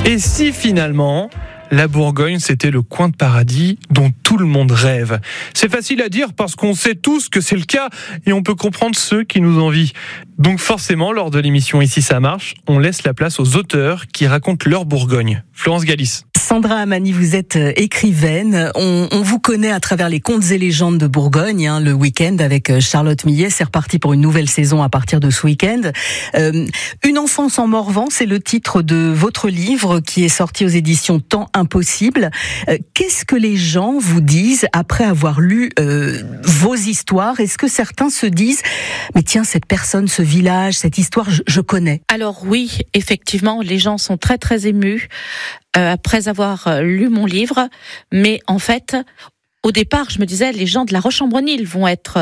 Et si finalement, la Bourgogne, c'était le coin de paradis dont tout le monde rêve? C'est facile à dire parce qu'on sait tous que c'est le cas et on peut comprendre ceux qui nous envient. Donc forcément, lors de l'émission Ici ça marche, on laisse la place aux auteurs qui racontent leur Bourgogne. Florence Galis. Sandra Amani, vous êtes écrivaine. On vous connaît à travers les contes et légendes de Bourgogne. Le week-end avec Charlotte Millet, c'est reparti pour une nouvelle saison à partir de ce week-end. Une enfance en Morvan, c'est le titre de votre livre qui est sorti aux éditions Temps Impossible. Qu'est-ce que les gens vous disent après avoir lu vos histoires? Est-ce que certains se disent « Mais tiens, cette personne, ce village, cette histoire, je connais ». Alors oui, effectivement, les gens sont très très émus après avoir lu mon livre, mais en fait, au départ, je me disais, les gens de La Roche-en-Brenil vont être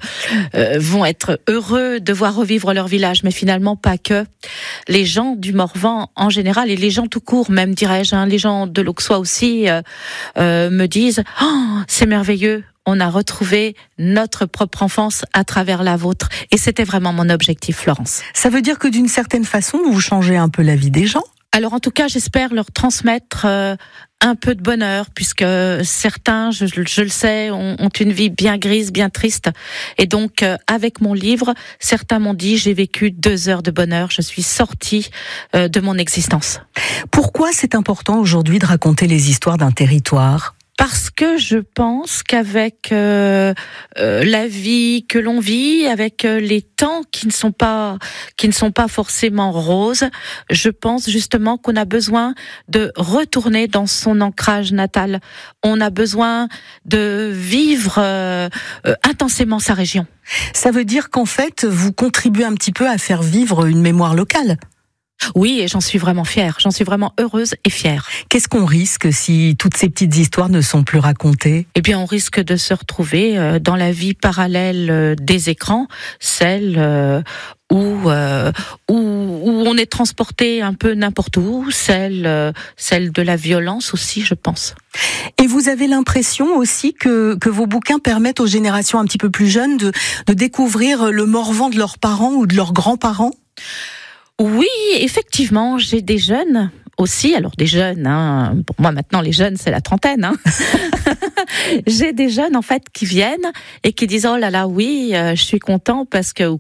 heureux de voir revivre leur village, mais finalement pas que. Les gens du Morvan en général, et les gens tout court, même dirais-je, les gens de l'Auxois aussi, me disent « Oh, c'est merveilleux !» On a retrouvé notre propre enfance à travers la vôtre. Et c'était vraiment mon objectif, Florence. Ça veut dire que d'une certaine façon, vous changez un peu la vie des gens? Alors en tout cas, j'espère leur transmettre un peu de bonheur, puisque certains, je le sais, ont une vie bien grise, bien triste. Et donc, avec mon livre, certains m'ont dit, j'ai vécu 2 heures de bonheur, je suis sortie de mon existence. Pourquoi c'est important aujourd'hui de raconter les histoires d'un territoire ? Parce que je pense qu'avec la vie que l'on vit, avec les temps qui ne sont pas forcément roses, je pense justement qu'on a besoin de retourner dans son ancrage natal. On a besoin de vivre intensément sa région. Ça veut dire qu'en fait, vous contribuez un petit peu à faire vivre une mémoire locale. Oui, et j'en suis vraiment fière, j'en suis vraiment heureuse et fière. Qu'est-ce qu'on risque si toutes ces petites histoires ne sont plus racontées ? Eh bien, on risque de se retrouver dans la vie parallèle des écrans, celle où on est transporté un peu n'importe où, celle de la violence aussi, je pense. Et vous avez l'impression aussi que vos bouquins permettent aux générations un petit peu plus jeunes de découvrir le Morvan de leurs parents ou de leurs grands-parents ? Oui, effectivement, j'ai des jeunes aussi. Alors des jeunes, pour moi maintenant les jeunes c'est la trentaine. J'ai des jeunes en fait qui viennent et qui disent oh là là oui, je suis contente parce que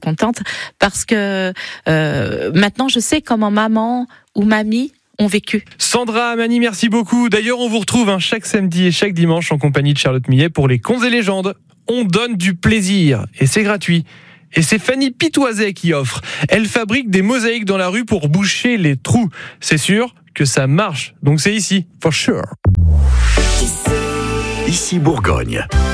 maintenant je sais comment maman ou mamie ont vécu. Sandra Amani, merci beaucoup. D'ailleurs, on vous retrouve chaque samedi et chaque dimanche en compagnie de Charlotte Millet pour les contes et légendes. On donne du plaisir et c'est gratuit. Et c'est Fanny Pitoiset qui offre. Elle fabrique des mosaïques dans la rue pour boucher les trous. C'est sûr que ça marche. Donc c'est ici, for sure. Ici Bourgogne.